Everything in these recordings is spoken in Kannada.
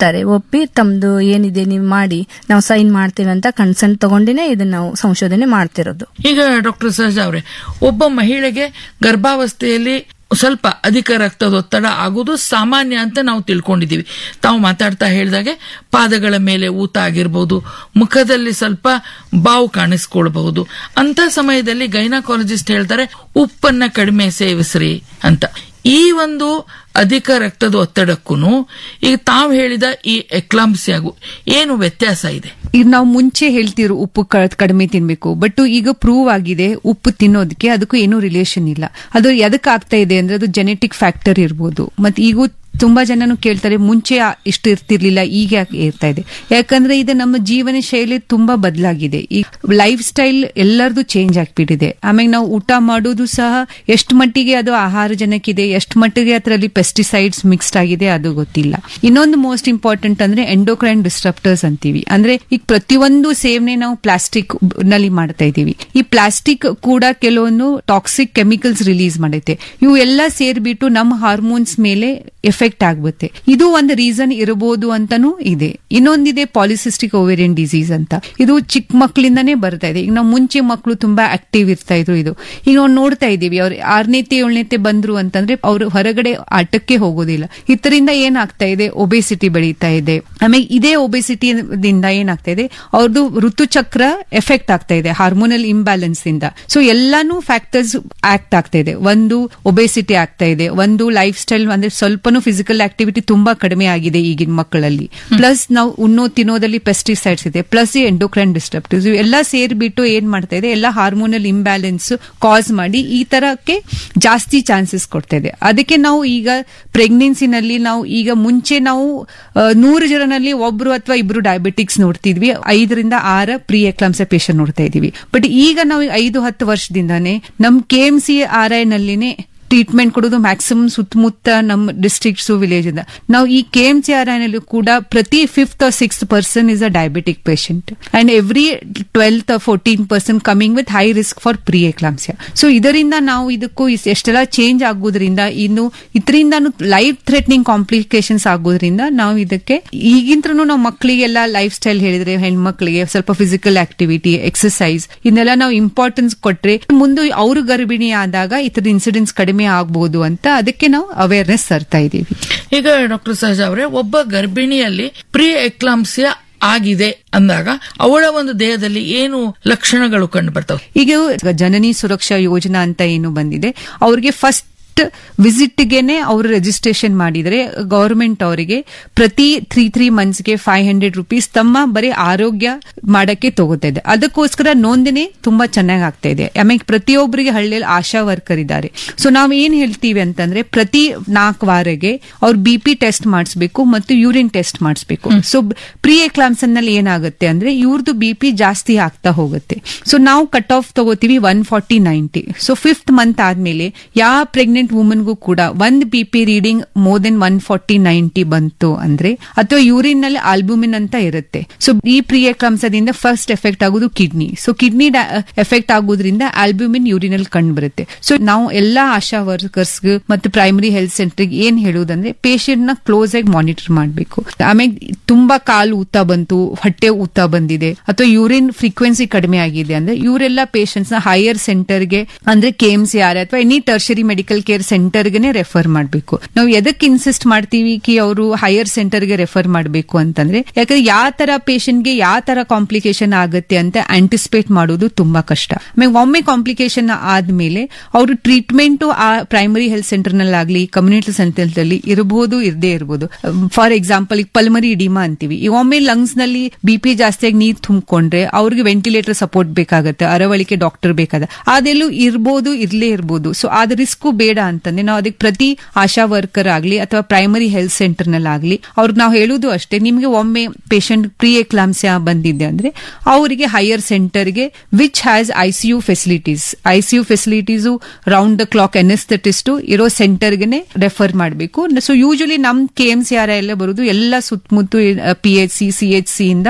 ಒಪ್ತಾರೆ. ಒಪ್ಪಿ ತಮ್ದು ಏನಿದೆ ನೀವು ಮಾಡಿ ನಾವು ಸೈನ್ ಮಾಡ್ತೇವೆ ಅಂತ ಕನ್ಸೆಂಟ್ ತಗೊಂಡಿನೇ ಇದನ್ನ ನಾವು ಸಂಶೋಧನೆ ಮಾಡ್ತಿರೋದು. ಈಗ ಡಾಕ್ಟರ್ ಸಹಜ ಅವರೇ, ಒಬ್ಬ ಮಹಿಳೆಗೆ ಗರ್ಭಾವಸ್ಥೆಯಲ್ಲಿ ಸ್ವಲ್ಪ ಅಧಿಕ ರಕ್ತದೊತ್ತಡ ಆಗುವುದು ಸಾಮಾನ್ಯ ಅಂತ ನಾವು ತಿಳ್ಕೊಂಡಿದೀವಿ. ತಾವು ಮಾತಾಡ್ತಾ ಹೇಳಿದಾಗೆ ಪಾದಗಳ ಮೇಲೆ ಊತ ಆಗಿರ್ಬೋದು, ಮುಖದಲ್ಲಿ ಸ್ವಲ್ಪ ಬಾವು ಕಾಣಿಸ್ಕೊಳ್ಬಹುದು. ಅಂತ ಸಮಯದಲ್ಲಿ ಗೈನಕಾಲಜಿಸ್ಟ್ ಹೇಳ್ತಾರೆ ಉಪ್ಪನ್ನ ಕಡಿಮೆ ಸೇವಿಸ್ರಿ ಅಂತ. ಈ ಒಂದು ಅಧಿಕ ರಕ್ತದ ಒತ್ತಡಕ್ಕೂ ಈಗ ತಾವು ಹೇಳಿದ ಈ ಎಕ್ಲಾಂಪ್ಸಿಯಾಗೂ ಏನು ವ್ಯತ್ಯಾಸ ಇದೆ? ಈಗ ನಾವು ಮುಂಚೆ ಹೇಳ್ತಿರೋ ಉಪ್ಪು ಕಡಿಮೆ ತಿನ್ಬೇಕು, ಬಟ್ ಈಗ ಪ್ರೂವ್ ಆಗಿದೆ ಉಪ್ಪು ತಿನ್ನೋದಕ್ಕೆ ಅದಕ್ಕೂ ಏನೂ ರಿಲೇಷನ್ ಇಲ್ಲ. ಅದು ಎದಕ್ಕೆ ಆಗ್ತಾ ಇದೆ ಅಂದ್ರೆ ಅದು ಜೆನೆಟಿಕ್ ಫ್ಯಾಕ್ಟರ್ ಇರ್ಬೋದು. ಮತ್ತೆ ಈಗ ತುಂಬಾ ಜನನು ಕೇಳ್ತಾರೆ ಮುಂಚೆ ಇಷ್ಟು ಇರ್ತಿರ್ಲಿಲ್ಲ ಈಗ ಯಾಕೆ ಇರ್ತಾ ಇದೆ? ಯಾಕಂದ್ರೆ ಇದು ನಮ್ಮ ಜೀವನ ಶೈಲಿ ತುಂಬಾ ಬದಲಾಗಿದೆ. ಈ ಲೈಫ್ ಸ್ಟೈಲ್ ಎಲ್ಲರದು ಚೇಂಜ್ ಆಗ್ಬಿಟ್ಟಿದೆ. ಆಮೇಲೆ ನಾವು ಊಟ ಮಾಡೋದು ಸಹ ಎಷ್ಟು ಮಟ್ಟಿಗೆ ಅದು ಆಹಾರ ಜನಕ್ಕಿದೆ, ಎಷ್ಟು ಮಟ್ಟಿಗೆ ಅದರಲ್ಲಿ ಪೆಸ್ಟಿಸೈಡ್ಸ್ ಮಿಕ್ಸ್ಡ್ ಆಗಿದೆ ಅದು ಗೊತ್ತಿಲ್ಲ. ಇನ್ನೊಂದು ಮೋಸ್ಟ್ ಇಂಪಾರ್ಟೆಂಟ್ ಅಂದ್ರೆ ಎಂಡೋಕ್ರೈನ್ ಡಿಸ್ಟ್ರಪ್ಟರ್ಸ್ ಅಂತೀವಿ. ಅಂದ್ರೆ ಈಗ ಪ್ರತಿಯೊಂದು ಸೇವನೆ ನಾವು ಪ್ಲಾಸ್ಟಿಕ್ ನಲ್ಲಿ ಮಾಡ್ತಾ ಇದೀವಿ. ಈ ಪ್ಲಾಸ್ಟಿಕ್ ಕೂಡ ಕೆಲವೊಂದು ಟಾಕ್ಸಿಕ್ ಕೆಮಿಕಲ್ಸ್ ರಿಲೀಸ್ ಮಾಡುತ್ತೆ. ಇವು ಎಲ್ಲ ಸೇರ್ಬಿಟ್ಟು ನಮ್ಮ ಹಾರ್ಮೋನ್ಸ್ ಮೇಲೆ ಎಫೆಕ್ಟ್ ಆಗುತ್ತೆ. ಇದು ಒಂದು ರೀಸನ್ ಇರಬಹುದು ಅಂತಾನೂ ಇದೆ. ಇನ್ನೊಂದಿದೆ ಪಾಲಿಸಿಸ್ಟಿಕ್ ಓವೇರಿಯನ್ ಡಿಸೀಸ್ ಅಂತ. ಇದು ಚಿಕ್ಕ ಮಕ್ಕಳಿಂದಾನೇ ಬರ್ತಾ ಇದೆ. ಈಗ ನಾವು ಮುಂಚೆ ಮಕ್ಕಳು ತುಂಬಾ ಆಕ್ಟಿವ್ ಇರ್ತಾ ಇದ್ರು. ಇದು ಈಗ ನಾವು ನೋಡ್ತಾ ಇದೀವಿ, ಅವ್ರು 6ನೇತೆ 7ನೇತೆ ಬಂದ್ರು ಅಂತಂದ್ರೆ ಅವರು ಹೊರಗಡೆ ಆಟಕ್ಕೆ ಹೋಗೋದಿಲ್ಲ. ಇದರಿಂದ ಏನಾಗ್ತಾ ಇದೆ, ಒಬೆಸಿಟಿ ಬೆಳೀತಾ ಇದೆ. ಆಮೇಲೆ ಇದೇ ಒಬೆಸಿಟಿದಿಂದ ಏನಾಗ್ತಾ ಇದೆ, ಅವ್ರದ್ದು ಋತುಚಕ್ರ ಎಫೆಕ್ಟ್ ಆಗ್ತಾ ಇದೆ ಹಾರ್ಮೋನಲ್ ಇಂಬ್ಯಾಲೆನ್ಸ್ ಇಂದ. ಸೊ ಎಲ್ಲಾನು ಫ್ಯಾಕ್ಟರ್ಸ್ ಆಕ್ಟ್ ಆಗ್ತಾ ಇದೆ. ಒಂದು ಒಬೆಸಿಟಿ ಆಗ್ತಾ ಇದೆ, ಒಂದು ಲೈಫ್ ಸ್ಟೈಲ್ ಅಂದ್ರೆ ಸ್ವಲ್ಪನೂ ಫಿಸಿಕಲ್ ಆಕ್ಟಿವಿಟಿ ತುಂಬಾ ಕಡಿಮೆ ಆಗಿದೆ ಈಗಿನ ಮಕ್ಕಳಲ್ಲಿ. ಪ್ಲಸ್ ನಾವು ತಿನ್ನೋದಲ್ಲಿ ಪೆಸ್ಟಿಸೈಡ್ಸ್ ಇದೆ, ಪ್ಲಸ್ ಎಂಡೋಕ್ರೈನ್ ಡಿಸ್ಟ್ರಪ್ಟರ್ಸ್ ಎಲ್ಲ ಸೇರ್ಬಿಟ್ಟು ಏನ್ ಮಾಡ್ತಾ ಇದೆ, ಎಲ್ಲ ಹಾರ್ಮೋನಲ್ ಇಂಬ್ಯಾಲೆನ್ಸ್ ಕಾಸ್ ಮಾಡಿ ಈ ತರಕ್ಕೆ ಜಾಸ್ತಿ ಚಾನ್ಸಸ್ ಕೊಡ್ತಾ ಇದೆ. ಅದಕ್ಕೆ ನಾವು ಈಗ ಪ್ರೆಗ್ನೆನ್ಸಿನಲ್ಲಿ ನಾವು ಈಗ ಮುಂಚೆ ನಾವು 100 ಜನರಲ್ಲಿ ಒಬ್ರು ಅಥವಾ ಇಬ್ರು ಡಯಾಬಿಟಿಕ್ಸ್ ನೋಡ್ತಿದ್ವಿ, 5ರಿಂದ 6 ಪ್ರೀ ಎಕ್ಲಾಂಪ್ಸಿಯಾ ಪೇಷಂಟ್ ನೋಡ್ತಾ ಇದೀವಿ. ಬಟ್ ಈಗ ನಾವು 5-10 ವರ್ಷದಿಂದಾನೇ ನಮ್ KMC RI ನಲ್ಲಿನೇ ಟ್ರೀಟ್ಮೆಂಟ್ ಕೊಡೋದು ಮ್ಯಾಕ್ಸಿಮಮ್ ಸುತ್ತಮುತ್ತ ನಮ್ಮ ಡಿಸ್ಟ್ರಿಕ್ಟ್ಸ್ ವಿಲೇಜ್ ಇಂದ. ನಾವು ಈ KMC RI ನಲ್ಲಿ ಕೂಡ ಪ್ರತಿ 5th or 6th person is a diabetic patient and every 12th or 14th person coming with high risk for pre-eclampsia. So ಇದರಿಂದ ನಾವು ಇದಕ್ಕೂ ಎಷ್ಟೆಲ್ಲ ಚೇಂಜ್ ಆಗೋದ್ರಿಂದ ಇನ್ನು ಇದರಿಂದಾನು ಲೈಫ್ ಥ್ರೆಟ್ನಿಂಗ್ ಕಾಂಪ್ಲಿಕೇಶನ್ಸ್ ಆಗೋದ್ರಿಂದ ನಾವು ಇದಕ್ಕೆ ಈಗಿಂತ್ರನು ನಾವು ಮಕ್ಕಳಿಗೆಲ್ಲ ಲೈಫ್ ಸ್ಟೈಲ್ ಹೇಳಿದ್ರೆ ಹೆಣ್ಮಕ್ಳಿಗೆ ಸ್ವಲ್ಪ ಫಿಸಿಕಲ್ ಆಕ್ಟಿವಿಟಿ, ಎಕ್ಸರ್ಸೈಸ್ ಇದನ್ನೆಲ್ಲ ನಾವು ಇಂಪಾರ್ಟೆನ್ಸ್ ಕೊಟ್ರೆ ಮುಂದೆ ಅವರು ಗರ್ಭಿಣಿ ಆದಾಗ ಇತರ ಇನ್ಸಿಡೆಂಟ್ಸ್ ಕಡಿಮೆ ಆಗಬಹುದು ಅಂತ ಅದಕ್ಕೆ ನಾವು ಅವೇರ್ನೆಸ್ ತರ್ತಾ ಇದೀವಿ. ಈಗ ಡಾಕ್ಟರ್ ಸಹಜ ಅವರೇ, ಒಬ್ಬ ಗರ್ಭಿಣಿಯಲ್ಲಿ ಪ್ರೀ ಎಕ್ಲಾಂಪ್ಸಿಯಾ ಆಗಿದೆ ಅಂದಾಗ ಅವಳ ಒಂದು ದೇಹದಲ್ಲಿ ಏನು ಲಕ್ಷಣಗಳು ಕಂಡು ಬರ್ತವೆ? ಈಗ ಜನನಿ ಸುರಕ್ಷಾ ಯೋಜನಾ ಅಂತ ಏನು ಬಂದಿದೆ, ಅವ್ರಿಗೆ ಫಸ್ಟ್ ವಿಸಿಟ್ಗೆನೆ ಅವರು ರಿಜಿಸ್ಟ್ರೇಷನ್ ಮಾಡಿದ್ರೆ ಗವರ್ಮೆಂಟ್ ಅವರಿಗೆ ಪ್ರತಿ 3 ಮಂತ್ಸ್ಗೆ 500 ರೂಪೀಸ್ ತಮ್ಮ ಬರೀ ಆರೋಗ್ಯ ಮಾಡಕ್ಕೆ ತಗೋತಾ ಇದೆ. ಅದಕ್ಕೋಸ್ಕರ ನೋಂದಣಿ ತುಂಬಾ ಚೆನ್ನಾಗಿ ಆಗ್ತಾ ಇದೆ. ಆಮೇಲೆ ಪ್ರತಿಯೊಬ್ಬರಿಗೆ ಹಳ್ಳಿಯಲ್ಲಿ ಆಶಾ ವರ್ಕರ್ ಇದ್ದಾರೆ. ಸೊ ನಾವ್ ಏನ್ ಹೇಳ್ತೀವಿ ಅಂತಂದ್ರೆ ಪ್ರತಿ 4 ವಾರಗೆ ಅವ್ರು BP ಟೆಸ್ಟ್ ಮಾಡಿಸ್ಬೇಕು ಮತ್ತು ಯೂರಿನ್ ಟೆಸ್ಟ್ ಮಾಡಿಸ್ಬೇಕು. ಸೊ ಪ್ರೀ ಎಕ್ಲಾಂಪ್ಸಿಯಾ ನಲ್ಲಿ ಏನಾಗುತ್ತೆ ಅಂದ್ರೆ ಇವ್ರದ್ದು BP ಜಾಸ್ತಿ ಆಗ್ತಾ ಹೋಗುತ್ತೆ. ಸೊ ನಾವು ಕಟ್ ಆಫ್ ತಗೋತೀವಿ 140/90. ಸೊ 5th ಮಂತ್ ಆದ್ಮೇಲೆ ಯಾವ ಪ್ರೆಗ್ನೆಂಟ್ ವುಮನ್ಗೂ ಕೂಡ ಒಂದು BP ರೀಡಿಂಗ್ ಮೋರ್ ದೆನ್ 140/90 ಬಂತು ಅಂದ್ರೆ, ಅಥವಾ ಯೂರಿನ್ ನಲ್ಲಿ ಆಲ್ಬುಮಿನ್ ಅಂತ ಇರುತ್ತೆ. ಸೊ ಈ ಪ್ರೀ ಎಕ್ಲಾಂಪ್ಸಿಯಾದಿಂದ ಫಸ್ಟ್ ಎಫೆಕ್ಟ್ ಆಗೋದು ಕಿಡ್ನಿ. ಸೊ ಕಿಡ್ನಿ ಎಫೆಕ್ಟ್ ಆಗೋದ್ರಿಂದ ಆಲ್ಬುಮಿನ್ ಯೂರಿನ್ ಅಲ್ಲಿ ಕಂಡು ಬರುತ್ತೆ. ಸೊ ನಾವು ಎಲ್ಲಾ ಆಶಾ ವರ್ಕರ್ಸ್ ಮತ್ತು ಪ್ರೈಮರಿ ಹೆಲ್ತ್ ಸೆಂಟರ್ ಏನ್ ಹೇಳುವುದಂದ್ರೆ ಪೇಷಂಟ್ ನ ಕ್ಲೋಸ್ ಆಗಿ ಮಾನಿಟರ್ ಮಾಡಬೇಕು. ಆಮೇಲೆ ತುಂಬಾ ಕಾಲು ಊತ ಬಂತು, ಹೊಟ್ಟೆ ಊತ ಬಂದಿದೆ ಅಥವಾ ಯೂರಿನ್ ಫ್ರೀಕ್ವೆನ್ಸಿ ಕಡಿಮೆ ಆಗಿದೆ ಅಂದ್ರೆ ಇವರೆಲ್ಲ ಪೇಷಂಟ್ಸ್ ನ ಹೈಯರ್ ಸೆಂಟರ್ಗೆ ಅಂದ್ರೆ KMC RI ಅಥವಾ ಎನಿ ಟರ್ಷರಿ ಮೆಡಿಕಲ್ ಕೇರ್ ಸೆಂಟರ್ಗೆ ರೆಫರ್ ಮಾಡಬೇಕು. ನಾವು ಎದಕ್ಕೆ ಇನ್ಸಿಸ್ಟ್ ಮಾಡ್ತೀವಿ ಕಿ ಅವರು ಹೈಯರ್ ಸೆಂಟರ್ಗೆ ರೆಫರ್ ಮಾಡಬೇಕು ಅಂತಂದ್ರೆ, ಯಾಕಂದ್ರೆ ಯಾವ ತರ ಪೇಷಂಟ್ಗೆ ಯಾವ ತರ ಕಾಂಪ್ಲಿಕೇಶನ್ ಆಗುತ್ತೆ ಅಂತ ಆಂಟಿಸಿಪೇಟ್ ಮಾಡೋದು ತುಂಬಾ ಕಷ್ಟ. ಆಮೇಲೆ ಒಮ್ಮೆ ಕಾಂಪ್ಲಿಕೇಶನ್ ಆದ್ಮೇಲೆ ಅವರು ಟ್ರೀಟ್ಮೆಂಟ್ ಆ primary health centre ನಲ್ಲಾಗ್ಲಿ community centre ನಲ್ಲಿ ಇರಬಹುದು, ಇರದೇ ಇರಬಹುದು. ಫಾರ್ ಎಕ್ಸಾಂಪಲ್ ಈಗ ಪಲ್ಮರಿ ಇಡಿಮಾ ಅಂತೀವಿ. ಈ ಒಮ್ಮೆ ಲಂಗ್ಸ್ ನಲ್ಲಿ BP ಜಾಸ್ತಿಯಾಗಿ ನೀರ್ ತುಂಬಿಕೊಂಡ್ರೆ ಅವ್ರಿಗೆ ವೆಂಟಿಲೇಟರ್ ಸಪೋರ್ಟ್ ಬೇಕಾಗತ್ತೆ, ಅರವಳಿಕೆ ಡಾಕ್ಟರ್ ಬೇಕಾದ ಅದೆಲ್ಲೂ ಇರ್ಬೋದು, ಇರ್ಲೇ ಇರ್ಬೋದು. ಸೊ ಅದ ರಿಸ್ಕ್ ಬೇಡ ಅಂತಂದ್ರೆ ನಾವು ಅದಕ್ಕೆ ಪ್ರತಿ ಆಶಾ ವರ್ಕರ್ ಆಗ್ಲಿ ಅಥವಾ ಪ್ರೈಮರಿ ಹೆಲ್ತ್ ಸೆಂಟರ್ ನಲ್ಲಾಗ್ಲಿ ಅವ್ರಿಗೆ ನಾವು ಹೇಳುದು ಅಷ್ಟೇ, ನಿಮ್ಗೆ ಒಮ್ಮೆ ಪೇಷಂಟ್ ಪ್ರೀ ಎಕ್ಲಾಂಪ್ಸಿಯಾ ಬಂದಿದೆ ಅಂದ್ರೆ ಅವರಿಗೆ ಹೈಯರ್ ಸೆಂಟರ್ಗೆ which has ICU facilities, ICU facilities round the clock ಅನೆಸ್ಥೆಟಿಸ್ಟ್ ಇರೋ ಸೆಂಟರ್ಗೆ ರೆಫರ್ ಮಾಡಬೇಕು. ಸೊ ಯೂಶಲಿ ನಮ್ KMC RI ಎಲ್ಲ ಬರುದು ಎಲ್ಲ ಸುತ್ತಮುತ್ತ PHC CHC ಇಂದ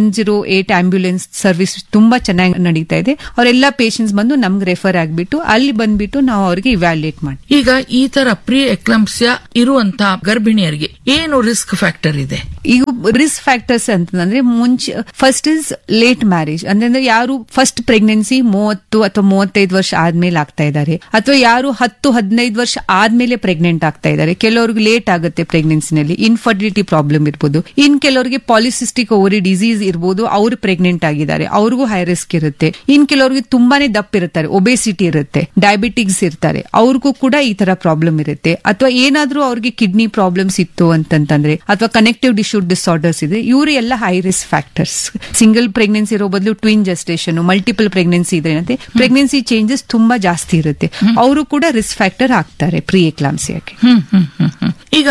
108 ಆಂಬ್ಯುಲೆನ್ಸ್ ಸರ್ವಿಸ್ ತುಂಬಾ ಚೆನ್ನಾಗಿ ನಡೀತಾ ಇದೆ. ಅವರೆಲ್ಲ ಪೇಷಂಟ್ಸ್ ಬಂದು ನಮ್ಗೆ ರೆಫರ್ ಆಗ್ಬಿಟ್ಟು ಅಲ್ಲಿ ಬಂದ್ಬಿಟ್ಟು ನಾವು ಅವ್ರಿಗೆ ಇವ್ಯಾಲ್ಯೂಯೇಟ್ ಮಾಡಿ. ಈಗ ಈ ತರ ಪ್ರೀ ಎಕ್ಲಾಂಪ್ಸಿಯಾ ಇರುವಂತಹ ಗರ್ಭಿಣಿಯರಿಗೆ ಏನು ರಿಸ್ಕ್ ಫ್ಯಾಕ್ಟರ್ ಇದೆ? ಈಗ ರಿಸ್ಕ್ ಫ್ಯಾಕ್ಟರ್ಸ್ ಅಂತಂದ್ರೆ ಮುಂಚೆ ಫಸ್ಟ್ ಇಸ್ ಲೇಟ್ ಮ್ಯಾರೇಜ್ ಅಂದ್ರೆ ಯಾರು ಫಸ್ಟ್ ಪ್ರೆಗ್ನೆನ್ಸಿ 30 ಅಥವಾ 35 ವರ್ಷ ಆದ್ಮೇಲೆ ಆಗ್ತಾ ಇದ್ದಾರೆ, ಅಥವಾ ಯಾರು 10-15 ವರ್ಷ ಆದ್ಮೇಲೆ ಪ್ರೆಗ್ನೆಂಟ್ ಆಗ್ತಾ ಇದ್ದಾರೆ. ಕೆಲವರಿಗೆ ಲೇಟ್ ಆಗುತ್ತೆ ಪ್ರೆಗ್ನೆನ್ಸಿನಲ್ಲಿ, ಇನ್ಫರ್ಟಿಲಿಟಿ ಪ್ರಾಬ್ಲಮ್ ಇರ್ಬೋದು. ಇನ್ ಕೆಲವರಿಗೆ ಪಾಲಿಸಿಸ್ಟಿಕ್ ಓವರಿ ಡಿಸೀಸ್ ಇರ್ಬೋದು, ಅವರು ಪ್ರೆಗ್ನೆಂಟ್ ಆಗಿದ್ದಾರೆ, ಅವ್ರಿಗೂ ಹೈ ರಿಸ್ಕ್ ಇರುತ್ತೆ. ಇನ್ ಕೆಲವರಿಗೆ ತುಂಬಾನೇ ದಪ್ಪ ಇರ್ತಾರೆ, ಒಬೆಸಿಟಿ ಇರುತ್ತೆ, ಡಯಾಬಿಟಿಕ್ಸ್ ಇರ್ತಾರೆ, ಅವ್ರಿಗೂ ಕೂಡ ಈ ತರ ಪ್ರಾಬ್ಲಮ್ ಇರುತ್ತೆ. ಅಥವಾ ಏನಾದ್ರೂ ಅವ್ರಿಗೆ ಕಿಡ್ನಿ ಪ್ರಾಬ್ಲಮ್ಸ್ ಇತ್ತು ಅಂತಂದ್ರೆ, ಅಥವಾ ಕನೆಕ್ಟಿವ್ ಟಿಶ್ಯೂ ಡಿಸಾರ್ಡರ್ಸ್ ಇದೆ, ಇವರು ಎಲ್ಲ high risk factors. Single pregnancy ಇರೋ ಬದಲು ಟ್ವಿನ್ ಜೆಸ್ಟೇಷನ್, ಮಲ್ಟಿಪಲ್ ಪ್ರೆಗ್ನೆನ್ಸಿ ಇದ್ರೆ ಏನಂತೆ ಪ್ರೆಗ್ನೆನ್ಸಿ ಚೇಂಜಸ್ ತುಂಬಾ ಜಾಸ್ತಿ ಇರುತ್ತೆ, ಅವರು ಕೂಡ ರಿಸ್ಕ್ ಫ್ಯಾಕ್ಟರ್ ಆಗ್ತಾರೆ ಪ್ರೀ ಎಕ್ಲಾಂಪ್ಸಿಯಾಗೆ. ಈಗ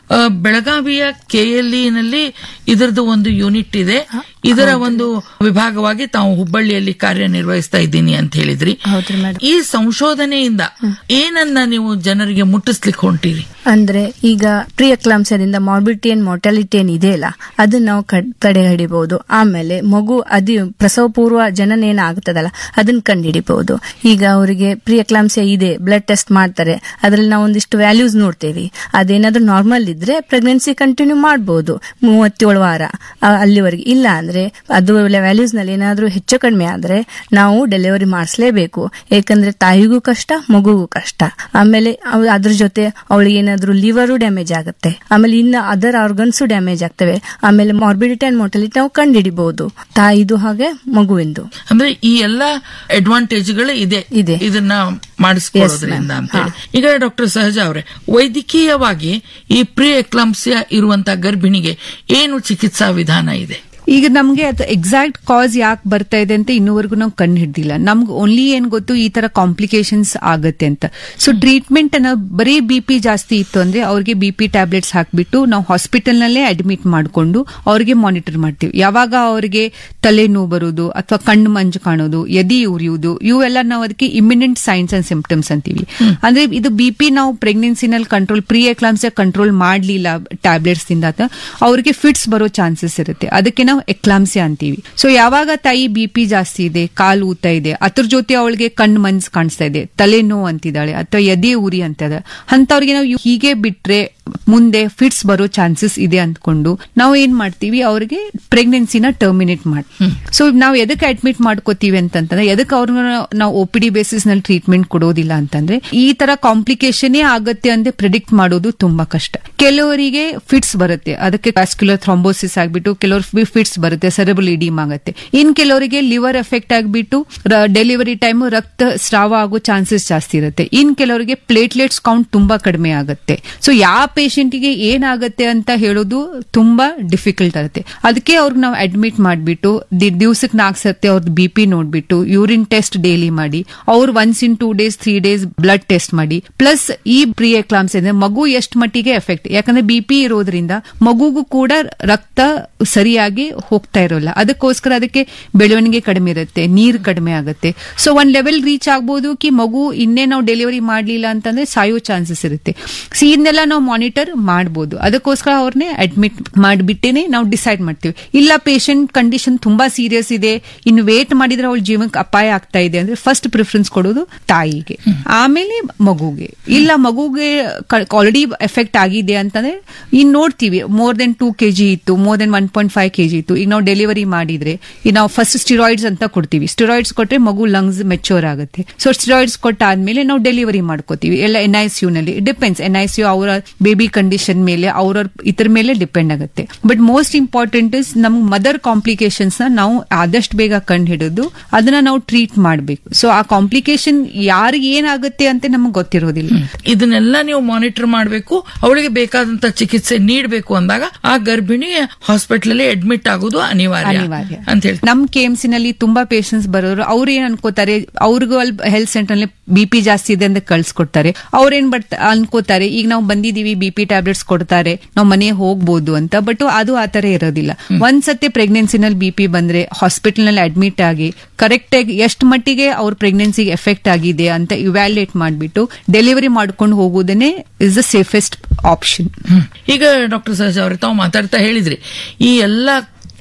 ಬೆಳಗಾವಿಯ KLE ನಲ್ಲಿ ಇದರದ್ದು ಒಂದು ಯೂನಿಟ್ ಇದೆ. ಇದರ ಒಂದು ವಿಭಾಗವಾಗಿ ತಾವು ಹುಬ್ಬಳ್ಳಿಯಲ್ಲಿ ಕಾರ್ಯನಿರ್ವಹಿಸ್ತಾ ಇದ್ದೀನಿ ಅಂತ ಹೇಳಿದ್ರಿ. ಈ ಸಂಶೋಧನೆಯಿಂದ ಏನನ್ನ ನೀವು ಜನರಿಗೆ ಮುಟ್ಟಿಸ್ಲಿಕ್ಕೆ ಹೊಂಟಿರಿ? ಅಂದ್ರೆ ಈಗ ಪ್ರೀ ಎಕ್ಲಾಂಪ್ಸಿಯಾದಿಂದ ಮಾರ್ಬಿಡಿಟಿ ಅಂಡ್ ಮಾರ್ಟಾಲಿಟಿ ಏನ್ ಇದೆಯಲ್ಲ ಅದನ್ನ ನಾವು ತಡೆ ಹಿಡಿಬಹುದು. ಆಮೇಲೆ ಮಗು ಪ್ರಸವ ಪೂರ್ವ ಜನನ ಏನಾಗ್ತದಲ್ಲ ಅದನ್ನ ಕಂಡುಹಿಡಿಬಹುದು. ಈಗ ಅವರಿಗೆ ಪ್ರೀ ಎಕ್ಲಾಂಪ್ಸಿಯಾ ಇದೆ, ಬ್ಲಡ್ ಟೆಸ್ಟ್ ಮಾಡ್ತಾರೆ, ಅದ್ರಲ್ಲಿ ನಾವು ಒಂದಿಷ್ಟು ವ್ಯಾಲ್ಯೂಸ್ ನೋಡ್ತೇವೆ. ಅದೇನಾದ್ರೂ ನಾರ್ಮಲ್ ಇದ್ರೆ ಪ್ರೆಗ್ನೆನ್ಸಿ ಕಂಟಿನ್ಯೂ ಮಾಡಬಹುದು 37 ವಾರ ಅಲ್ಲಿವರೆಗೆ. ಇಲ್ಲ ಅಂದ್ರೆ ಅದು ವ್ಯಾಲ್ಯೂಸ್ ನಲ್ಲಿ ಏನಾದ್ರೂ ಹೆಚ್ಚು ಕಡಿಮೆ ಆದ್ರೆ ನಾವು ಡೆಲಿವರಿ ಮಾಡಿಸ್ಲೇಬೇಕು. ಯಾಕಂದ್ರೆ ತಾಯಿಗೂ ಕಷ್ಟ, ಮಗುಗೂ ಕಷ್ಟ. ಆಮೇಲೆ ಅದ್ರ ಜೊತೆ ಅವಳಿಗೆ ಏನಾದ್ರೂ ಲಿವರು ಡ್ಯಾಮೇಜ್ ಆಗುತ್ತೆ, ಆಮೇಲೆ ಇನ್ನು ಅದರ್ ಆರ್ಗನ್ಸು ಡ್ಯಾಮೇಜ್ ಆಗ್ತವೆ. ಆಮೇಲೆ ಮಾರ್ಬಿಡಿಟಿ ಅಂಡ್ ಮಾರ್ಟಾಲಿಟಿ ನಾವು ಕಂಡುಹಿಡಿಬಹುದು, ತಾಯಿದು ಹಾಗೆ ಮಗುವಿಂದು. ಅಂದ್ರೆ ಈ ಎಲ್ಲಾ ಅಡ್ವಾಂಟೇಜ್ಗಳು ಇದೆ ಇದನ್ನ ಮಾಡಿಸ್ಕೊಳ್ಳೋದ್ರಿಂದ ಅಂತ ಹೇಳಿ. ಈಗ ಡಾಕ್ಟರ್ ಸಹಜಾ ಅವರೇ, ವೈದ್ಯಕೀಯವಾಗಿ ಈ ಪ್ರೀ ಎಕ್ಲಾಂಪ್ಸಿಯಾ ಇರುವಂತಹ ಗರ್ಭಿಣಿಗೆ ಏನು ಚಿಕಿತ್ಸಾ ವಿಧಾನ ಇದೆ? ಈಗ ನಮ್ಗೆ ಅದು ಎಕ್ಸಾಕ್ಟ್ ಕಾಸ್ ಯಾಕೆ ಬರ್ತಾ ಇದೆ ಅಂತ ಇನ್ನೂವರೆಗೂ ನಾವು ಕಂಡು ಹಿಡ್ದಿಲ್ಲ. ನಮ್ಗೆ ಓನ್ಲಿ ಏನ್ ಗೊತ್ತು ಈ ತರ ಕಾಂಪ್ಲಿಕೇಶನ್ಸ್ ಆಗತ್ತೆ ಅಂತ. ಸೊ ಟ್ರೀಟ್ಮೆಂಟ್ ಅನ್ನ ಬರೀ BP ಜಾಸ್ತಿ ಇತ್ತು ಅಂದ್ರೆ ಅವ್ರಿಗೆ BP ಟ್ಯಾಬ್ಲೆಟ್ಸ್ ಹಾಕ್ಬಿಟ್ಟು ನಾವು ಹಾಸ್ಪಿಟಲ್ ನಲ್ಲೇ ಅಡ್ಮಿಟ್ ಮಾಡ್ಕೊಂಡು ಅವ್ರಿಗೆ ಮಾನಿಟರ್ ಮಾಡ್ತೀವಿ. ಯಾವಾಗ ಅವ್ರಿಗೆ ತಲೆನೋವು ಬರೋದು ಅಥವಾ ಕಣ್ಣು ಮಂಜು ಕಾಣೋದು, ಎದೆ ಉರಿಯುವುದು, ಇವೆಲ್ಲ ನಾವು ಅದಕ್ಕೆ ಇಮಿನೆಂಟ್ ಸೈನ್ಸ್ ಅಂಡ್ ಸಿಂಪ್ಟಮ್ಸ್ ಅಂತೀವಿ. ಅಂದ್ರೆ ಇದು BP ನಾವು ಪ್ರೆಗ್ನೆನ್ಸಿನಲ್ಲಿ ಕಂಟ್ರೋಲ್, ಪ್ರೀ ಎಕ್ಲಾಂಪ್ಸಿಯಾ ಕಂಟ್ರೋಲ್ ಮಾಡ್ಲಿಲ್ಲ ಟ್ಯಾಬ್ಲೆಟ್ಸ್ ಇಂದ ಅವ್ರಿಗೆ ಫಿಟ್ಸ್ ಬರೋ ಚಾನ್ಸಸ್ ಇರುತ್ತೆ. ಅದಕ್ಕೆ ನಾವು ಎಕ್ಲಾಂಪ್ಸಿಯಾ ಅಂತೀವಿ. ಸೊ ಯಾವಾಗ ತಾಯಿ BP ಜಾಸ್ತಿ ಇದೆ, ಕಾಲು ಊತ ಇದೆ, ಅದ್ರ ಜೊತೆ ಅವಳಿಗೆ ಕಣ್ಣು ಮನ್ಸ್ ಕಾಣಿಸ್ತಾ ಇದೆ, ತಲೆನೋವು ಅಂತಿದ್ದಾಳೆ ಅಥವಾ ಎದೆ ಉರಿ ಅಂತಿದೆ, ಅಂತವ್ರಿಗೆ ನಾವು ಹೀಗೆ ಬಿಟ್ರೆ ಮುಂದೆ ಫಿಟ್ಸ್ ಬರೋ ಚಾನ್ಸಸ್ ಇದೆ ಅಂದ್ಕೊಂಡು ನಾವು ಏನ್ ಮಾಡ್ತೀವಿ, ಅವ್ರಿಗೆ ಪ್ರೆಗ್ನೆನ್ಸಿನ ಟರ್ಮಿನೇಟ್ ಮಾಡ್ತೀವಿ. ಸೊ ನಾವು ಎದಕ್ಕೆ ಅಡ್ಮಿಟ್ ಮಾಡ್ಕೋತೀವಿ ಅಂತಂದ್ರೆ, ಎದಕ್ಕೆ ಅವ್ರನ್ನ ನಾವು OPD ಬೇಸಿಸ್ ನಲ್ಲಿ ಟ್ರೀಟ್ಮೆಂಟ್ ಕೊಡೋದಿಲ್ಲ ಅಂತಂದ್ರೆ ಈ ತರ ಕಾಂಪ್ಲಿಕೇಶನ್ ಆಗತ್ತೆ ಅಂತ ಪ್ರಿಡಿಕ್ಟ್ ಮಾಡೋದು ತುಂಬಾ ಕಷ್ಟ. ಕೆಲವರಿಗೆ ಫಿಟ್ಸ್ ಬರುತ್ತೆ, ಅದಕ್ಕೆ ವ್ಯಾಸ್ಕ್ಯುಲರ್ ಥ್ರಾಂಬೋಸಿಸ್ ಆಗ್ಬಿಟ್ಟು ಕೆಲವರು ಫಿಟ್ಸ್ ಬರುತ್ತೆ, ಸೆರೆಬ್ರಲ್ ಇಡೀಮ್ ಆಗುತ್ತೆ. ಇನ್ ಕೆಲವರಿಗೆ ಲಿವರ್ ಎಫೆಕ್ಟ್ ಆಗ್ಬಿಟ್ಟು ಡೆಲಿವರಿ ಟೈಮ್ ರಕ್ತ ಸ್ರಾವ ಆಗೋ ಚಾನ್ಸಸ್ ಜಾಸ್ತಿ ಇರುತ್ತೆ. ಇನ್ ಕೆಲವರಿಗೆ ಪ್ಲೇಟ್ಲೆಟ್ಸ್ ಕೌಂಟ್ ತುಂಬಾ ಕಡಿಮೆ ಆಗುತ್ತೆ. ಸೊ ಯಾವ ಪೇಷಂಟ್ಗೆ ಏನಾಗುತ್ತೆ ಅಂತ ಹೇಳೋದು ತುಂಬಾ ಡಿಫಿಕಲ್ಟ್ ಆಗುತ್ತೆ. ಅದಕ್ಕೆ ಅವ್ರಿಗೆ ನಾವು ಅಡ್ಮಿಟ್ ಮಾಡ್ಬಿಟ್ಟು ದಿವ್ಸಕ್ಕೆ 4 ಸತಿ ಅವ್ರದ್ದು BP ನೋಡ್ಬಿಟ್ಟು ಯೂರಿನ್ ಟೆಸ್ಟ್ ಡೈಲಿ ಮಾಡಿ, ಅವ್ರು 1 in 2 days 3 days blood test ಮಾಡಿ, ಪ್ಲಸ್ ಈ ಪ್ರೀ ಎಕ್ಲಾಂಪ್ಸಿಯಾ ಮಗು ಎಷ್ಟು ಮಟ್ಟಿಗೆ ಎಫೆಕ್ಟ್, ಯಾಕಂದ್ರೆ BP ಇರೋದ್ರಿಂದ ಮಗುಗೂ ಕೂಡ ರಕ್ತ ಸರಿಯಾಗಿ ಹೋಗ್ತಾ ಇರೋಲ್ಲ, ಅದಕ್ಕೋಸ್ಕರ ಅದಕ್ಕೆ ಬೆಳವಣಿಗೆ ಕಡಿಮೆ ಇರುತ್ತೆ, ನೀರು ಕಡಿಮೆ ಆಗುತ್ತೆ. ಸೊ ಒಂದ್ ಲೆವೆಲ್ ರೀಚ್ ಆಗ್ಬೋದು ಕಿ ಮಗು ಇನ್ನೇ ನಾವು ಡೆಲಿವರಿ ಮಾಡ್ಲಿಲ್ಲ ಅಂತಂದ್ರೆ ಸಾಯೋ ಚಾನ್ಸಸ್ ಇರುತ್ತೆ. ಇದನ್ನೆಲ್ಲ ನಾವು ಮಾನಿಟರ್ ಮಾಡಬಹುದು. ಅದಕ್ಕೋಸ್ಕರ ಅವ್ರನ್ನೇ ಅಡ್ಮಿಟ್ ಮಾಡಿಬಿಟ್ಟೇನೆ ನಾವು ಡಿಸೈಡ್ ಮಾಡ್ತೀವಿ. ಇಲ್ಲ ಪೇಷಂಟ್ ಕಂಡೀಷನ್ ತುಂಬಾ ಸೀರಿಯಸ್ ಇದೆ, ಇನ್ನು ವೇಟ್ ಮಾಡಿದ್ರೆ ಅವಳ ಜೀವನಕ್ಕೆ ಅಪಾಯ ಆಗ್ತಾ ಇದೆ ಅಂದ್ರೆ ಫಸ್ಟ್ ಪ್ರಿಫರೆನ್ಸ್ ಕೊಡೋದು ತಾಯಿಗೆ, ಆಮೇಲೆ ಮಗುಗೆ. ಇಲ್ಲ ಮಗುಗೆ ಆಲ್ರೆಡಿ ಎಫೆಕ್ಟ್ ಆಗಿದೆ ಅಂತಂದ್ರೆ ಇನ್ ನೋಡ್ತೀವಿ ಮೋರ್ ದೆನ್ 2 kg ಇತ್ತು, ಮೋರ್ ದೆನ್ 1.5 kg ಇತ್ತು, ಈಗ ನಾವು ಡೆಲಿವರಿ ಮಾಡಿದ್ರೆ ಈಗ ನಾವು ಫಸ್ಟ್ ಸ್ಟಿರಾಯ್ಡ್ಸ್ ಅಂತ ಕೊಡ್ತೀವಿ. ಸ್ಟಿರಾಯ್ಡ್ಸ್ ಕೊಟ್ರೆ ಮಗು ಲಂಗ್ಸ್ ಮೆಚೂರ್ ಆಗುತ್ತೆ. ಸೊ ಸ್ಟಿರಾಯ್ಡ್ಸ್ ಕೊಟ್ಟಾದ್ಮೇಲೆ ನಾವು ಡೆಲಿವರಿ ಮಾಡ್ಕೋತೀವಿ. ಎಲ್ಲ NICU ನಲ್ಲಿ ಡಿಪೆಂಡ್ಸ್, NICU ಅವರ ಬೇಬಿ ಕಂಡೀಷನ್ ಮೇಲೆ ಅವ್ರ ಇದ್ರ ಮೇಲೆ ಡಿಪೆಂಡ್ ಆಗುತ್ತೆ. ಬಟ್ ಮೋಸ್ಟ್ ಇಂಪಾರ್ಟೆಂಟ್ ಇಸ್ ನಮ್ಗೆ ಮದರ್ ಕಾಂಪ್ಲಿಕೇಶನ್ಸ್ ನ ನಾವು ಆದಷ್ಟು ಬೇಗ ಕಂಡು ಹಿಡಿದು ಅದನ್ನ ನಾವು ಟ್ರೀಟ್ ಮಾಡಬೇಕು. ಸೊ ಆ ಕಾಂಪ್ಲಿಕೇಶನ್ ಯಾರಿಗೆ ಏನಾಗುತ್ತೆ ಅಂತ ನಮ್ಗೆ ಗೊತ್ತಿರೋದಿಲ್ಲ. ಇದನ್ನೆಲ್ಲ ನೀವು ಮಾನಿಟರ್ ಮಾಡಬೇಕು, ಅವಳಿಗೆ ಬೇಕಾದಂತ ಚಿಕಿತ್ಸೆ ನೀಡಬೇಕು ಅಂದಾಗ ಆ ಗರ್ಭಿಣಿ ಹಾಸ್ಪಿಟಲ್ ಅಲ್ಲಿ ಅಡ್ಮಿಟ್ ಆಗೋದು ಅನಿವಾರ್ಯ ಅಂತ ಹೇಳಿ. ನಮ್ KMC ನಲ್ಲಿ ತುಂಬಾ ಪೇಷಂಟ್ಸ್ ಬರೋರು ಅವ್ರು ಏನ್ ಅನ್ಕೋತಾರೆ, ಅವ್ರಿಗೂ ಅಲ್ಲಿ ಹೆಲ್ತ್ ಸೆಂಟರ್ ನಲ್ಲಿ BP ಜಾಸ್ತಿ ಇದೆ ಅಂತ ಕಳ್ಸಿಕೊಡ್ತಾರೆ. ಅವ್ರೇನ್ ಅನ್ಕೋತಾರೆ ಈಗ ನಾವು ಬಂದಿದೀವಿ BP ಟ್ಯಾಬ್ಲೆಟ್ಸ್ ಕೊಡ್ತಾರೆ ನಾವು ಮನೆ ಹೋಗ್ಬೋದು ಅಂತ. ಬಟ್ ಅದು ಆತರ ಇರೋದಿಲ್ಲ. ಒಂದ್ಸತಿ ಪ್ರೆಗ್ನೆನ್ಸಿನಲ್ಲಿ BP ಬಂದ್ರೆ ಹಾಸ್ಪಿಟಲ್ ನಲ್ಲಿ ಅಡ್ಮಿಟ್ ಆಗಿ ಕರೆಕ್ಟ್ ಆಗಿ ಎಷ್ಟು ಮಟ್ಟಿಗೆ ಅವ್ರ ಪ್ರೆಗ್ನೆನ್ಸಿಗೆ ಎಫೆಕ್ಟ್ ಆಗಿದೆ ಅಂತ ಇವ್ಯಾಲ್ಯೂಯೇಟ್ ಮಾಡ್ಬಿಟ್ಟು ಡೆಲಿವರಿ ಮಾಡ್ಕೊಂಡು ಹೋಗೋದನ್ನೇ ಇಸ್ ದ ಸೇಫೆಸ್ಟ್ ಆಪ್ಷನ್. ಈಗ ಡಾಕ್ಟರ್ ಸಹಜಾ ಅವರೇ, ತಾವು ಮಾತಾಡ್ತಾ ಹೇಳಿದ್ರಿ ಈ ಎಲ್ಲ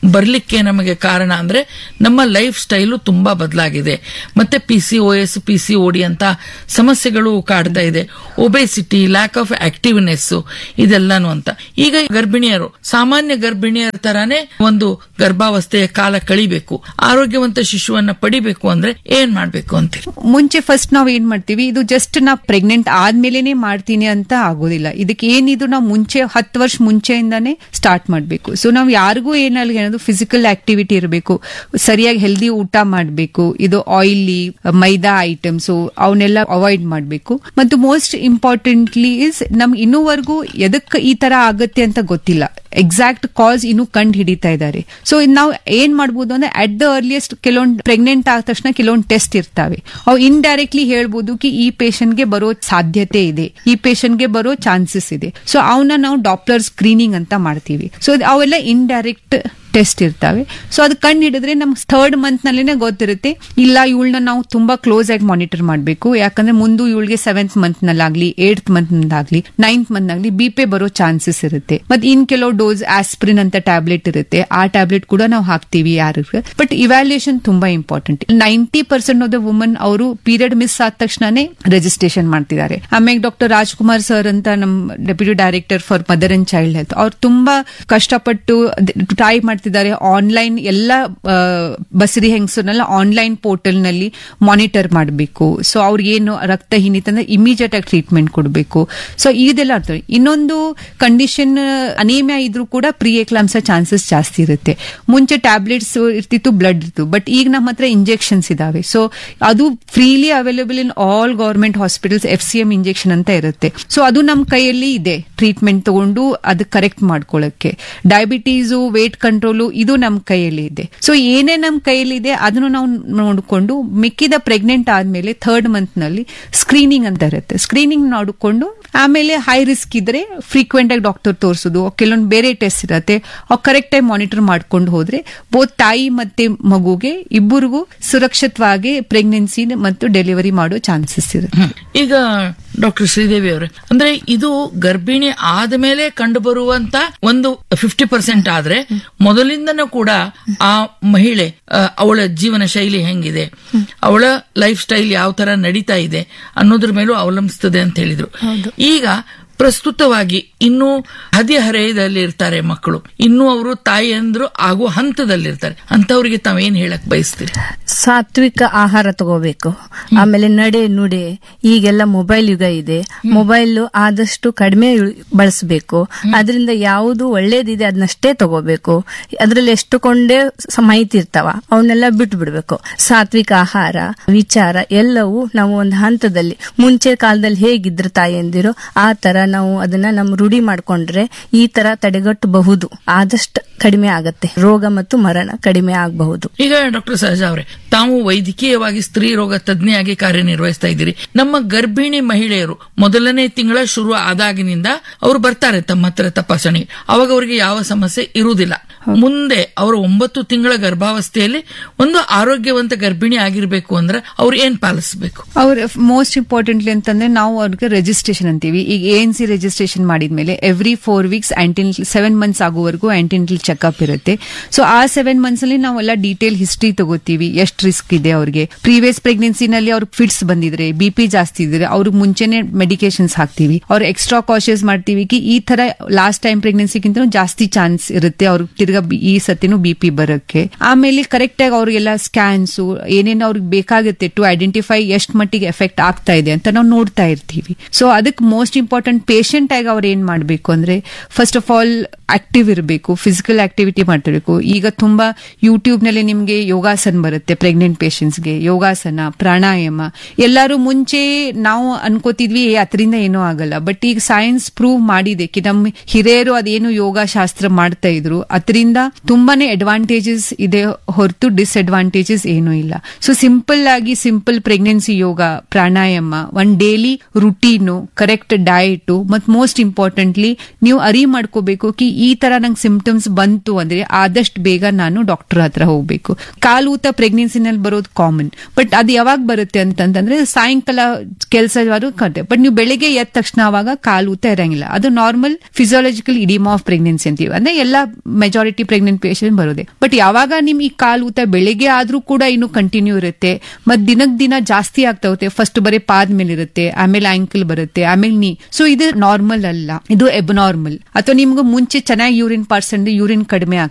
ಬರ್ಲಿಕ್ಕೆ ನಮಗೆ ಕಾರಣ ಅಂದ್ರೆ ನಮ್ಮ ಲೈಫ್ ಸ್ಟೈಲು ತುಂಬಾ ಬದಲಾಗಿದೆ. ಮತ್ತೆ PCOS, PCOD ಅಂತ ಸಮಸ್ಯೆಗಳು ಕಾಡ್ತಾ ಇದೆ. ಒಬೆಸಿಟಿ, ಲ್ಯಾಕ್ ಆಫ್ ಆಕ್ಟಿವ್ನೆಸ್ ಇದೆಲ್ಲಾನು ಅಂತ. ಈಗ ಗರ್ಭಿಣಿಯರು ಸಾಮಾನ್ಯ ಗರ್ಭಿಣಿಯರ ತರಾನೇ ಒಂದು ಗರ್ಭಾವಸ್ಥೆಯ ಕಾಲ ಕಳಿಬೇಕು, ಆರೋಗ್ಯವಂತ ಶಿಶುವನ್ನ ಪಡಿಬೇಕು ಅಂದ್ರೆ ಏನ್ ಮಾಡ್ಬೇಕು ಅಂತೀರಿ? ಮುಂಚೆ ಫಸ್ಟ್ ನಾವ್ ಏನ್ ಮಾಡ್ತೀವಿ, ಇದು ಜಸ್ಟ್ ನಾ ಪ್ರೆಗ್ನೆಂಟ್ ಆದ್ಮೇಲೆನೆ ಮಾಡ್ತೀನಿ ಅಂತ ಆಗೋದಿಲ್ಲ. ಇದಕ್ಕೆ ಏನಿದು ನಾವು ಮುಂಚೆ 10 ವರ್ಷ ಮುಂಚೆಯಿಂದಾನೇ ಸ್ಟಾರ್ಟ್ ಮಾಡ್ಬೇಕು. ಸೊ ನಾವ್ ಯಾರಿಗೂ ಏನಲ್ಲಿ ಹೇಳೋದು, ಫಿಸಿಕಲ್ ಆಕ್ಟಿವಿಟಿ ಇರಬೇಕು, ಸರಿಯಾಗಿ ಹೆಲ್ದಿ ಊಟ ಮಾಡ್ಬೇಕು, ಇದು ಆಯಿಲಿ ಮೈದಾ ಐಟಮ್ಸ್ ಅವನ್ನೆಲ್ಲ ಅವಾಯ್ಡ್ ಮಾಡ್ಬೇಕು. ಮತ್ತು ಮೋಸ್ಟ್ ಇಂಪಾರ್ಟೆಂಟ್ಲಿ ಇಸ್ ನಮ್ಗೆ ಇನ್ನೂವರೆಗೂ ಎದಕ್ಕೆ ಈ ತರ ಆಗತ್ತೆ ಅಂತ ಗೊತ್ತಿಲ್ಲ. ಎಕ್ಸಾಕ್ಟ್ ಕಾಸ್ ಇನ್ನು ಕಂಡು ಹಿಡಿತಾ ಇದ್ದಾರೆ. ಸೊ ನಾವು ಏನ್ ಮಾಡ್ಬೋದು ಅಂದ್ರೆ ಅಟ್ ದ ಅರ್ಲಿಯಸ್ಟ್ ಕೆಲವೊಂದು ಪ್ರೆಗ್ನೆಂಟ್ ಆದ ತಕ್ಷಣ ಕೆಲವೊಂದು ಟೆಸ್ಟ್ ಇರ್ತಾವೆ. ಅವು ಇಂಡೈರೆಕ್ಟ್ಲಿ ಹೇಳ್ಬೋದು ಕಿ ಈ ಪೇಷಂಟ್ಗೆ ಬರೋ ಸಾಧ್ಯತೆ ಇದೆ, ಈ ಪೇಷಂಟ್ಗೆ ಬರೋ ಚಾನ್ಸಸ್ ಇದೆ. ಸೊ ಅವನ್ನ ನಾವು ಡಾಪ್ಲರ್ ಸ್ಕ್ರೀನಿಂಗ್ ಅಂತ ಮಾಡ್ತೀವಿ. ಸೊ ಅವೆಲ್ಲ ಇಂಡೈರೆಕ್ಟ್ ಟೆಸ್ಟ್ ಇರ್ತವೆ. ಸೊ ಅದು ಕಂಡು ಹಿಡಿದ್ರೆ ನಮ್ಗೆ 3rd ಮಂತ್ ನಲ್ಲಿನೇ ಗೊತ್ತಿರುತ್ತೆ, ಇಲ್ಲ ಇವಳನ್ನ ನಾವು ತುಂಬಾ ಕ್ಲೋಸ್ ಆಗಿ ಮಾನಿಟರ್ ಮಾಡಬೇಕು, ಯಾಕಂದ್ರೆ ಮುಂದೆ ಇವಳಿಗೆ 7th month ನಲ್ಲಾಗ್ಲಿ 8th month ನಲ್ಲಾಗ್ಲಿ 9th month ನಾಗ್ಲಿ BP ಬರೋ ಚಾನ್ಸಸ್ ಇರುತ್ತೆ. ಮತ್ತೆ ಇನ್ ಕೆಲವು ಡೋಸ್ ಆಸ್ಪ್ರಿನ್ ಅಂತ ಟ್ಯಾಬ್ಲೆಟ್ ಇರುತ್ತೆ, ಆ ಟ್ಯಾಬ್ಲೆಟ್ ಕೂಡ ನಾವು ಹಾಕ್ತಿವಿ ಯಾರಿಗೆ. ಬಟ್ ಇವ್ಯಾಲ್ಯೂಯೇಷನ್ ತುಂಬಾ ಇಂಪಾರ್ಟೆಂಟ್. 90% ಆಫ್ ದ ವುಮನ್ ಅವರು ಪೀರಿಯಡ್ ಮಿಸ್ ಆದ ತಕ್ಷಣನೇ ರಿಜಿಸ್ಟ್ರೇಷನ್ ಮಾಡ್ತಿದ್ದಾರೆ. ಆಮೇಲೆ ಡಾಕ್ಟರ್ ರಾಜ್ಕುಮಾರ್ ಸರ್ ಅಂತ ನಮ್ಮ deputy director for mother and child health, ಅವ್ರು ತುಂಬಾ ಕಷ್ಟಪಟ್ಟು ಟ್ರೈ ಮಾಡ್ತಿದ್ದಾರೆ. ಆನ್ಲೈನ್ ಎಲ್ಲ ಬಸರಿ ಹೆಂಗಸರನ್ನೆಲ್ಲ ಆನ್ಲೈನ್ ಪೋರ್ಟಲ್ ನಲ್ಲಿ ಮಾನಿಟರ್ ಮಾಡಬೇಕು. ಸೊ ಅವ್ರಿಗೇನು ರಕ್ತಹೀನತೆ ಅಂದ್ರೆ ಇಮಿಡಿಯೇಟ್ ಆಗಿ ಟ್ರೀಟ್ಮೆಂಟ್ ಕೊಡಬೇಕು. ಸೊ ಇದೆಲ್ಲ ಅರ್ಥವಿ. ಇನ್ನೊಂದು ಕಂಡೀಷನ್ ಅನೇಮಿಯಾ ಇದ್ರೂ ಕೂಡ ಪ್ರೀ ಎಕ್ಲಾಂಪ್ಸ ಚಾನ್ಸಸ್ ಜಾಸ್ತಿ ಇರುತ್ತೆ. ಮುಂಚೆ ಟ್ಯಾಬ್ಲೆಟ್ಸ್ ಇರ್ತಿತ್ತು, ಬ್ಲಡ್ ಇತ್ತು, ಬಟ್ ಈಗ ನಮ್ಮ ಹತ್ರ ಇಂಜೆಕ್ಷನ್ಸ್ ಇದಾವೆ. ಸೊ ಅದು freely available in all government hospitals. FCM injection ಅಂತ ಇರುತ್ತೆ. ಸೊ ಅದು ನಮ್ಮ ಕೈಯಲ್ಲಿ ಇದೆ, ಟ್ರೀಟ್ಮೆಂಟ್ ತಗೊಂಡು ಅದು ಕರೆಕ್ಟ್ ಮಾಡ್ಕೊಳ್ಳಕ್ಕೆ. ಡಯಾಬಿಟೀಸು, ವೇಟ್ ಕಂಟ್ರೋಲು ಇದು ನಮ್ಮ ಕೈಯಲ್ಲಿ ಇದೆ. ಸೊ ಏನೇ ನಮ್ಮ ಕೈಯಲ್ಲಿ ಇದೆ ಅದನ್ನು ನಾವು ನೋಡಿಕೊಂಡು ಮಿಕ್ಕಿದ ಪ್ರೆಗ್ನೆಂಟ್ ಆದ್ಮೇಲೆ 3rd ಮಂತ್ ನಲ್ಲಿ ಸ್ಕ್ರೀನಿಂಗ್ ಅಂತ ಇರುತ್ತೆ. ಸ್ಕ್ರೀನಿಂಗ್ ನೋಡಿಕೊಂಡು ಆಮೇಲೆ ಹೈ ರಿಸ್ಕ್ ಇದ್ರೆ ಫ್ರೀಕ್ವೆಂಟ್ ಆಗಿ ಡಾಕ್ಟರ್ ತೋರಿಸೋದು, ಕೆಲವೊಂದು ಬೇರೆ ಟೆಸ್ಟ್ ಇರುತ್ತೆ, ಅವು ಕರೆಕ್ಟ್ ಆಗಿ ಮಾನಿಟರ್ ಮಾಡ್ಕೊಂಡು ಹೋದ್ರೆ ಬೋತ್ ತಾಯಿ ಮತ್ತೆ ಮಗುಗೆ ಇಬ್ಬರಿಗೂ ಸುರಕ್ಷಿತವಾಗಿ ಪ್ರೆಗ್ನೆನ್ಸಿ ಮತ್ತು ಡೆಲಿವರಿ ಮಾಡೋ ಚಾನ್ಸಸ್ ಇರುತ್ತೆ. ಈಗ ಡಾಕ್ಟರ್ ಶ್ರೀದೇವಿ ಅವರೇ, ಅಂದ್ರೆ ಇದು ಗರ್ಭಿಣಿ ಆದ್ಮೇಲೆ ಕಂಡು ಬರುವಂತ ಒಂದು 50% ಆದ್ರೆ ಮೊದಲಿಂದನೂ ಕೂಡ ಆ ಮಹಿಳೆ ಅವಳ ಜೀವನ ಶೈಲಿ ಹೆಂಗಿದೆ, ಅವಳ ಲೈಫ್ ಸ್ಟೈಲ್ ಯಾವ ತರ ನಡೀತಾ ಇದೆ ಅನ್ನೋದ್ರ ಮೇಲೂ ಅವಲಂಬಿಸ್ತದೆ ಅಂತ ಹೇಳಿದ್ರು. ಈಗ ಪ್ರಸ್ತುತವಾಗಿ ಇನ್ನೂ ಹದಿಹರೆಯದಲ್ಲಿ ಇರ್ತಾರೆ ಮಕ್ಕಳು, ಇನ್ನೂ ಅವರು ತಾಯಿಯಂದ್ರು ಆಗುವ ಹಂತದಲ್ಲಿರ್ತಾರೆ, ಅಂತವ್ರಿಗೆ ತಾವೇನ್ ಹೇಳಕ್ ಬಯಸ್ತೀರಿ? ಸಾತ್ವಿಕ ಆಹಾರ ತಗೋಬೇಕು. ಆಮೇಲೆ ನಡೆ ನುಡೆ, ಈಗೆಲ್ಲ ಮೊಬೈಲ್ ಯುಗ ಇದೆ, ಮೊಬೈಲ್ ಆದಷ್ಟು ಕಡಿಮೆ ಬಳಸಬೇಕು. ಅದರಿಂದ ಯಾವುದು ಒಳ್ಳೇದಿದೆ ಅದನ್ನಷ್ಟೇ ತಗೋಬೇಕು. ಅದ್ರಲ್ಲಿ ಎಷ್ಟು ಕೊಂಡೇ ಮಾಹಿತಿ ಇರ್ತಾವ, ಅವನ್ನೆಲ್ಲ ಬಿಟ್ಟು ಬಿಡ್ಬೇಕು. ಸಾತ್ವಿಕ ಆಹಾರ, ವಿಚಾರ ಎಲ್ಲವೂ ನಾವು ಒಂದು ಹಂತದಲ್ಲಿ, ಮುಂಚೆ ಕಾಲದಲ್ಲಿ ಹೇಗಿದ್ರು ತಾಯಿಯಂದಿರು ಆ ತರ ನಾವು ಅದನ್ನ ನಮ್ಮ ರೂಢಿ ಮಾಡ್ಕೊಂಡ್ರೆ ಈ ತರ ತಡೆಗಟ್ಟಬಹುದು. ಆದಷ್ಟು ಕಡಿಮೆ ಆಗತ್ತೆ, ರೋಗ ಮತ್ತು ಮರಣ ಕಡಿಮೆ ಆಗಬಹುದು. ಈಗ ಡಾಕ್ಟರ್ ಸಹಜಾ ಅವರೇ, ತಾವು ವೈದ್ಯಕೀಯವಾಗಿ ಸ್ತ್ರೀ ರೋಗ ತಜ್ಞೆಯಾಗಿ ಕಾರ್ಯನಿರ್ವಹಿಸ್ತಾ ಇದ್ದೀರಿ. ನಮ್ಮ ಗರ್ಭಿಣಿ ಮಹಿಳೆಯರು ಮೊದಲನೇ ತಿಂಗಳ ಶುರು ಆದಾಗಿನಿಂದ ಅವರು ಬರ್ತಾರೆ ತಮ್ಮ ಹತ್ರ ತಪಾಸಣೆ, ಅವಾಗ ಅವರಿಗೆ ಯಾವ ಸಮಸ್ಯೆ ಇರುವುದಿಲ್ಲ. ಮುಂದೆ ಅವರು 9 ತಿಂಗಳ ಗರ್ಭಾವಸ್ಥೆಯಲ್ಲಿ ಒಂದು ಆರೋಗ್ಯವಂತ ಗರ್ಭಿಣಿ ಆಗಿರ್ಬೇಕು ಅಂದ್ರೆ ಅವ್ರು ಏನ್ ಪಾಲಿಸಬೇಕು? ಅವ್ರ ಮೋಸ್ಟ್ ಇಂಪಾರ್ಟೆಂಟ್ಲಿ ಅಂತಂದ್ರೆ ನಾವು ಅವ್ರಿಗೆ ರಿಜಿಸ್ಟ್ರೇಷನ್ ಅಂತೀವಿ. ಈಗ ANC ರಿಜಿಸ್ಟ್ರೇಷನ್ ಮಾಡಿದ್ಮೇಲೆ ಎವ್ರಿ 4 ವೀಕ್ಸ್ ಆಂಟಿನೆಟಲ್ 7 ಮಂತ್ಸ್ ಆಗುವವರೆಗೂ ಆಂಟಿನೆಟಲ್ ಚೆಕ್ಅಪ್ ಇರುತ್ತೆ. ಸೊ ಆ 7 ಮಂತ್ಸ್ ಅಲ್ಲಿ ನಾವೆಲ್ಲ ಡೀಟೇಲ್ ಹಿಸ್ಟ್ರಿ ತಗೋತೀವಿ, ಎಷ್ಟು ರಿಸ್ಕ್ ಇದೆ ಅವ್ರಿಗೆ, ಪ್ರೀವಿಯಸ್ ಪ್ರೆಗ್ನೆನ್ಸಿನಲ್ಲಿ ಅವ್ರಿಗೆ ಫಿಟ್ಸ್ ಬಂದಿದ್ರೆ, BP ಜಾಸ್ತಿ ಇದ್ರೆ ಅವ್ರಿಗೆ ಮುಂಚೆನೆ ಮೆಡಿಕೇಶನ್ಸ್ ಹಾಕ್ತಿವಿ. ಅವ್ರು ಎಕ್ಸ್ಟ್ರಾ ಕಾಶಿಯಸ್ ಮಾಡ್ತೀವಿ ಕಿ ಈ ತರ ಲಾಸ್ಟ್ ಟೈಮ್ ಪ್ರೆಗ್ನೆನ್ಸಿಗಿಂತ ಜಾಸ್ತಿ ಚಾನ್ಸ್ ಇರುತ್ತೆ ಅವ್ರಿಗೆ ತಿರ್ಗಾ ಈ ಸತಿನೂ BP ಬರೋಕ್ಕೆ. ಆಮೇಲೆ ಕರೆಕ್ಟ್ ಆಗಿ ಅವ್ರಿಗೆಲ್ಲ ಸ್ಕ್ಯಾನ್ಸ್ ಏನೇನು ಅವ್ರಿಗೆ ಬೇಕಾಗುತ್ತೆ ಟು ಐಡೆಂಟಿಫೈ ಎಷ್ಟು ಮಟ್ಟಿಗೆ ಎಫೆಕ್ಟ್ ಆಗ್ತಾ ಇದೆ ಅಂತ ನಾವು ನೋಡ್ತಾ ಇರ್ತೀವಿ. ಸೊ ಅದಕ್ಕೆ ಮೋಸ್ಟ್ ಇಂಪಾರ್ಟೆಂಟ್ ಪೇಷಂಟ್ ಆಗಿ ಅವ್ರು ಏನ್ ಮಾಡ್ಬೇಕು ಅಂದ್ರೆ ಫಸ್ಟ್ ಆಫ್ ಆಲ್ ಆಕ್ಟಿವ್ ಇರಬೇಕು, ಫಿಸಿಕಲ್ ಆಕ್ಟಿವಿಟಿ ಮಾಡ್ತಿರ್ಬೇಕು. ಈಗ ತುಂಬಾ ಯೂಟ್ಯೂಬ್ ನಲ್ಲಿ ನಿಮ್ಗೆ ಯೋಗಾಸನ ಬರುತ್ತೆ ಪ್ರೆಗ್ನೆಂಟ್ ಪೇಷಂಟ್ಸ್ಗೆ, ಯೋಗಾಸನ, ಪ್ರಾಣಾಯಾಮ. ಎಲ್ಲರೂ ಮುಂಚೆ ನಾವು ಅನ್ಕೋತಿದ್ವಿ ಅದರಿಂದ ಏನೂ ಆಗಲ್ಲ, ಬಟ್ ಈಗ ಸೈನ್ಸ್ ಪ್ರೂವ್ ಮಾಡಿದೆ ಕಿ ನಮ್ಮ ಹಿರಿಯರು ಅದೇನು ಯೋಗ ಶಾಸ್ತ್ರ ಮಾಡ್ತಾ ಇದ್ರು ಅದರಿಂದ ತುಂಬಾನೇ ಅಡ್ವಾಂಟೇಜಸ್ ಇದೆ ಹೊರತು ಡಿಸ್ಅಡ್ವಾಂಟೇಜಸ್ ಏನೂ ಇಲ್ಲ. ಸೊ ಸಿಂಪಲ್ ಆಗಿ ಸಿಂಪಲ್ ಪ್ರೆಗ್ನೆನ್ಸಿ ಯೋಗ, ಪ್ರಾಣಾಯಾಮ, ಒಂದ್ ಡೈಲಿ ರುಟೀನು, ಕರೆಕ್ಟ್ ಡಯಟ್, ಮತ್ ಮೋಸ್ಟ್ ಇಂಪಾರ್ಟೆಂಟ್ಲಿ ನೀವು ಅರಿವು ಮಾಡ್ಕೋಬೇಕು ಕಿ ಈ ತರ ನಂಗೆ ಸಿಂಪ್ಟಮ್ಸ್ ಬಂತು ಬಂತು ಅಂದ್ರೆ ಆದಷ್ಟು ಬೇಗ ನಾನು ಡಾಕ್ಟರ್ ಹತ್ರ ಹೋಗ್ಬೇಕು. ಕಾಲೂತ ಪ್ರೆಗ್ನೆನ್ಸಿನಲ್ಲಿ ಬರೋದು ಕಾಮನ್, ಬಟ್ ಅದು ಯಾವಾಗ ಬರುತ್ತೆ ಅಂತಂದ್ರೆ ಸಾಯಂಕಾಲ ಕೆಲಸವಾದ್ರು ಕತೆ. ಬಟ್ ನೀವು ಬೆಳಿಗ್ಗೆ ಎದ್ದ ತಕ್ಷಣ ಅವಾಗ ಕಾಲೂತ ಇರಂಗಿಲ್ಲ. ಅದು ನಾರ್ಮಲ್ ಫಿಸಿಯಾಲಜಿಕಲ್ ಇಡಿಮಾ ಆಫ್ ಪ್ರೆಗ್ನೆನ್ಸಿ ಅಂತೀವಿ. ಅಂದ್ರೆ ಎಲ್ಲಾ ಮೆಜಾರಿಟಿ ಪ್ರೆಗ್ನೆಂಟ್ ಪೇಷಂಟ್ ಬರೋದೆ. ಬಟ್ ಯಾವಾಗ ನಿಮ್ ಈ ಕಾಲೂತ ಬೆಳಿಗ್ಗೆ ಆದ್ರೂ ಕೂಡ ಇನ್ನು ಕಂಟಿನ್ಯೂ ಇರುತ್ತೆ, ಮತ್ ದಿನಕ್ ದಿನ ಜಾಸ್ತಿ ಆಗ್ತಾ ಹೋಗುತ್ತೆ. ಫಸ್ಟ್ ಬರೀ ಪಾದ ಮೇಲೆ ಇರುತ್ತೆ, ಆಮೇಲೆ ಆಂಕಲ್ ಬರುತ್ತೆ, ಆಮೇಲೆ ನೀ. ಸೊ ಇದು ನಾರ್ಮಲ್ ಅಲ್ಲ, ಇದು ಎಬ್ನಾರ್ಮಲ್. ಅಥವಾ ನಿಮ್ಗೆ ಮುಂಚೆ ಚೆನ್ನಾಗಿ ಯೂರಿನ್ ಪರ್ಸೆಂಟ್ ಯೂರಿನ್ ಕಡಿಮೆ